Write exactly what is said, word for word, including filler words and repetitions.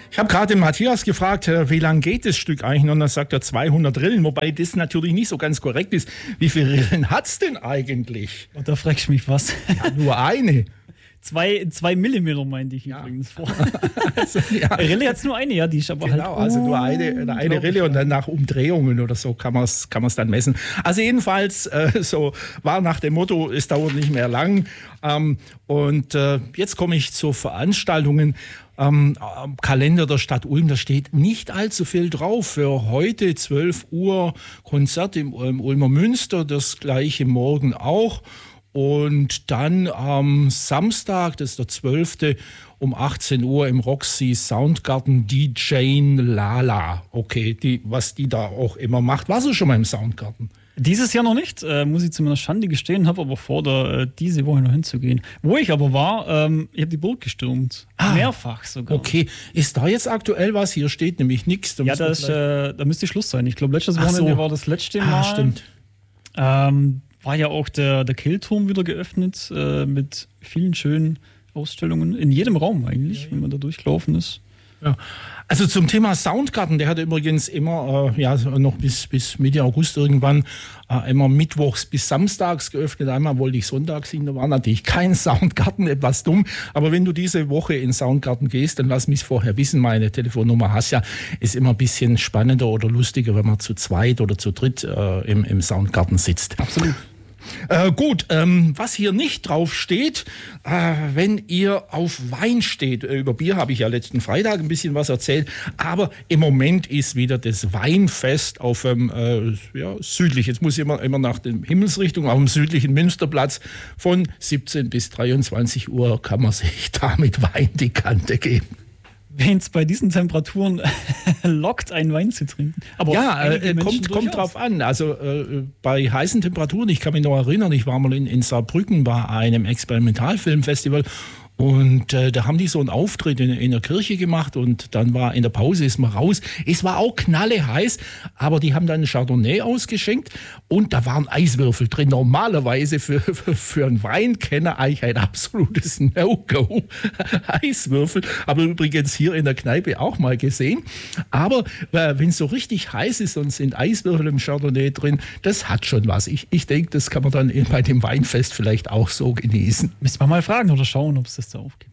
Ich habe gerade den Matthias gefragt, wie lang geht das Stück eigentlich noch? Und dann sagt er zweihundert Rillen, wobei das natürlich nicht so ganz korrekt ist. Wie viele Rillen hat es denn eigentlich? Und da fragst du mich was. Ja, nur eine. Zwei, zwei Millimeter meinte ich ja. übrigens vor. Also, ja. Rille hat es nur eine, ja, die ist aber genau, halt... also nur eine, eine Rille und dann nach Umdrehungen oder so kann man es kann man's dann messen. Also jedenfalls, äh, so war nach dem Motto, es dauert nicht mehr lang. Ähm, und äh, jetzt komme ich zu Veranstaltungen. Am ähm, Kalender der Stadt Ulm, da steht nicht allzu viel drauf. Für heute zwölf Uhr Konzert im, im Ulmer Münster, das gleiche morgen auch. Und dann am Samstag, das ist der zwölfte um achtzehn Uhr im Roxy Soundgarten D J Lala. Okay, die, was die da auch immer macht. Warst du schon mal im Soundgarten? Dieses Jahr noch nicht, äh, muss ich zu meiner Schande gestehen, habe aber vor, da, äh, diese Woche noch hinzugehen. Wo ich aber war, ähm, ich habe die Burg gestürmt. Ah, mehrfach sogar. Okay, ist da jetzt aktuell was? Hier steht nämlich nichts. Ja, da, ist, äh, da müsste Schluss sein. Ich glaube, letztes Wochenende so. war das letzte Mal. Ah, stimmt. Ähm, war ja auch der, der Kehlturm wieder geöffnet äh, mit vielen schönen Ausstellungen. In jedem Raum eigentlich, ja, ja. wenn man da durchgelaufen ist. Ja. Also zum Thema Soundgarten, der hat übrigens immer, äh, ja, noch bis, bis Mitte August irgendwann, äh, immer mittwochs bis samstags geöffnet. Einmal wollte ich sonntags hin, da war natürlich kein Soundgarten, etwas dumm. Aber wenn du diese Woche in Soundgarten gehst, dann lass mich vorher wissen, meine Telefonnummer hast ja, ist immer ein bisschen spannender oder lustiger, wenn man zu zweit oder zu dritt äh, im, im Soundgarten sitzt. Absolut. Äh, gut, ähm, was hier nicht drauf steht, äh, wenn ihr auf Wein steht, äh, über Bier habe ich ja letzten Freitag ein bisschen was erzählt, aber im Moment ist wieder das Weinfest auf dem äh, ja, südlich, jetzt muss ich immer, immer nach der Himmelsrichtung, auf dem südlichen Münsterplatz von siebzehn bis dreiundzwanzig Uhr kann man sich da mit Wein die Kante geben. Wen es bei diesen Temperaturen lockt, einen Wein zu trinken. Aber ja, äh, kommt, kommt drauf an. Also äh, bei heißen Temperaturen, ich kann mich noch erinnern, ich war mal in, in Saarbrücken bei einem Experimentalfilmfestival und äh, da haben die so einen Auftritt in, in der Kirche gemacht und dann war in der Pause, ist man raus. Es war auch knalle heiß, aber die haben dann einen Chardonnay ausgeschenkt und da waren Eiswürfel drin. Normalerweise für, für, für einen Weinkenner eigentlich ein absolutes No-Go. Eiswürfel, aber übrigens hier in der Kneipe auch mal gesehen. Aber äh, wenn es so richtig heiß ist und sind Eiswürfel im Chardonnay drin, das hat schon was. Ich, ich denke, das kann man dann bei dem Weinfest vielleicht auch so genießen. Müssen wir mal fragen oder schauen, ob es das da aufgibt.